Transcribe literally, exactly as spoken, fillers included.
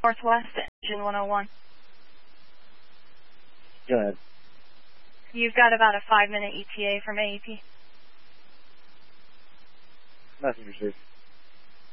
Northwest, engine one oh one. Go ahead. You've got about a five minute E T A from A E P. Message received.